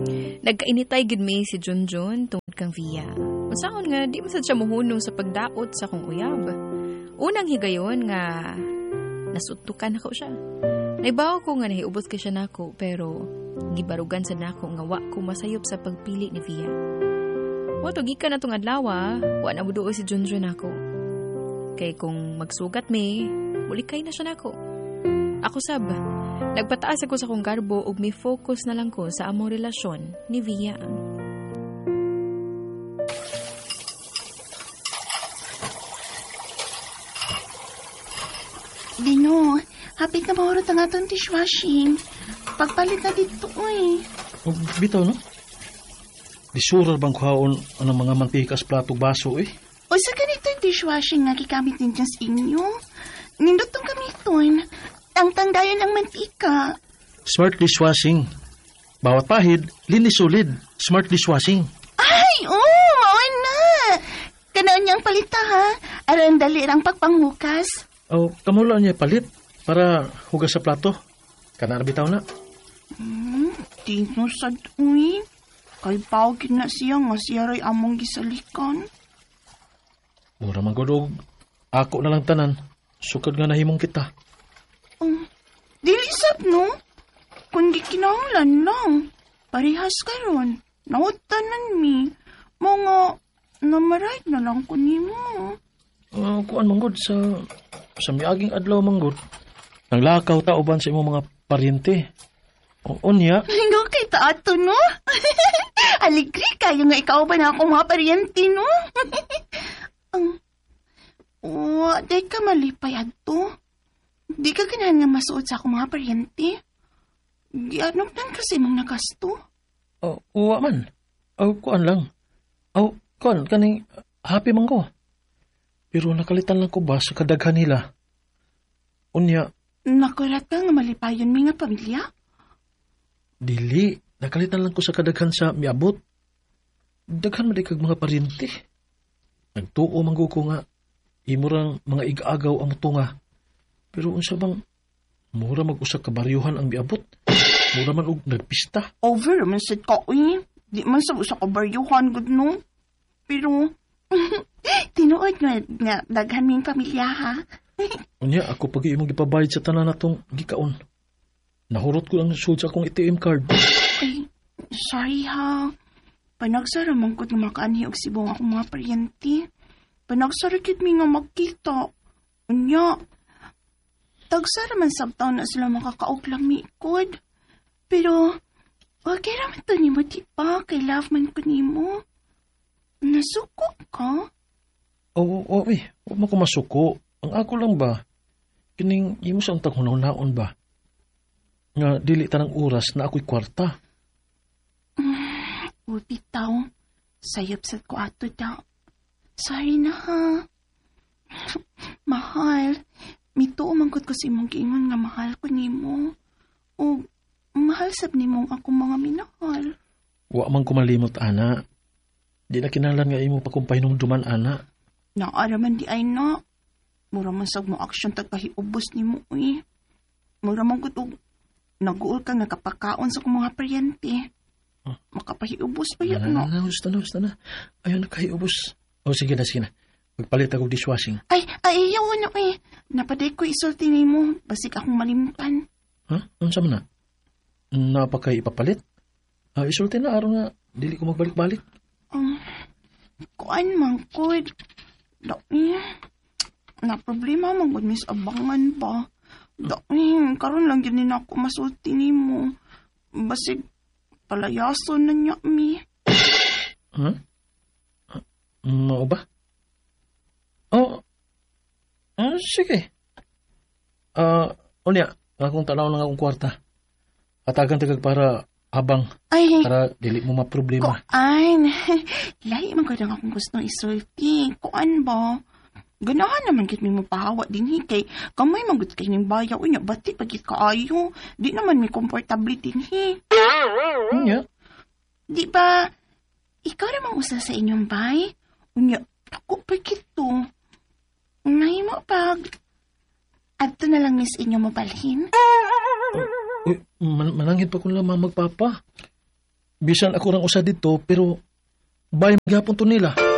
Nagkainitay gid mi si Junjun tungod kang Via. Unsaon nga di man sad siya mohunong sa pagdaot sa kong uyab. Unang higayon nga nasutukan ako siya. Naibaw ko nga nahiubos ka siya nako pero gibarugan sa nako nga wa ko masayop sa pagpili ni Via. Wato gikan na tong adlaw, wa na muduo si Junjun nako. Kay kung magsugat mi, mulikay na siya nako. Ako sab, nagpataas ako sa kong garbo ug may focus na lang ko sa among relasyon ni Via. Dino, hapit na mahurot ang atong dishwashing. Pagpalit na dito Bitaw no? Disural bang kuhaon ang mga mantikas, plato, baso O sa ganito yung dishwashing nga gikamit din dyan sa inyo. Nindot tong gamiton. Tangtangdayan ng mantika. Smart dishwashing. Bawat pahid, linis solid. Smart dishwashing. Ay, mawan na. Kanaan niyang palita ha. Aron dali rang pagpanghukas. Kamula niya palit para hugas sa plato. Kana bitaw na. Dino sad Kay pawagin na siya nga siya ray among gisalikan. Mura magudog. Ako na lang tanan. Sukad nga nahimong kita. Dili sab no? Kundi kinahanglan lang. Parehas karon. Nautanan mi. Mga namarayt na lang ko nimo. Kuan manggod sa miaging adlaw manggod. Naglakaw ta uban sa imong mga paryente. Unya. Nga kay taato no? Aligri kayo nga ikaw ba na ako mga paryente no? Di ka malipay adto. Di ka ganahan nga masuot sa akong mga paryente. Di anong tan kasi mong nagasto? Uwa man. Kuan lang. Kuan, kaning happy man ko. Pero nakalitan lang ko ba sa kadaghan nila? Unya. Nakurat ka nga malipayon mi nga pamilya? Dili. Nakalitan lang ko sa kadaghan sa miabot. Daghan madikag mga paryente. Nagtuo man ko nga. Imurang mga igaagaw ang mutunga. Pero unsa bang mura mag-usa ka baryuhan ang miabot? Mura man og nagpista. Over man sad ka Di man sa usa ka baryuhan gud no. Pero tinuod nga daghan ming pamilya ha. Unya ako pag imong gipabayad sa tanan natong gikaon. Nahurot ko lang sud sa akong ATM card. Ay, sorry ha. Panagsara man ko nga makaanhi og sibong akong mga paryente. Panagsara kit mi nga magkita. Unya tagsara man sabtaw na sila makakauglang miikod. Pero, wag raman to ni mo, di ba? Kay love man ko ni mo. Nasuko ka? Huwag mo ko masuko. Ang ako lang ba? Kining, imo sa ang taghunaw-naon ba? Nga, dili tanang oras na ako'y kwarta. Bitaw, sayop sa ko ato daw. Sorry na ha. Mahal. Mito umangkot ko si mong giingon nga mahal ko nimo. O mahal sab nimong ako mga minahal. Wa man ko malimot, ana. Di na kinalan nga imo pa kung pahinumduman, ana. Naaraman di ay na. Mura man sab mo aksyon tagkahiubos nimo Mura man ko nag-uol ka nga kapakaon sa kong mga paryente. Makapahiubos pa yan, no? Gusto na. Ayaw na kahiubos. Sige na. Magpalit ako dishwashing. Ay, ayaw na Napaday ko isulti ni mo. Basik akong malimutan. Ha? Ano sa mana? Napakay ipapalit? Isulti na araw nga. Dili ko magbalik-balik. Kuan mangkod. Na problema mangkod mis abangan pa. Karon lang yun ako masulti ni mo. Basik palayason na niya mi. Ha? Mao ba? Sige. Unya, akong tanaw lang akong kwarta. Atagan tagag para abang. Para dili mo maproblema. Kuan. Lahi man ko lang akong gusto isulti. Kuan ba? Ganahan naman kit mo pahawa din kay kamay magut kay ning bayaw unya bati pagit kaayo. Di naman mi komportable din Unya. Di ba? Ikaw namang usa sa inyong bay? Unya, ako pagit to. Nahimo pag adto na lang miss inyo mabalhin. Manangin pa kung lamang magpapa. Bisan ako rang usa dito, pero bayam gyapon to nila.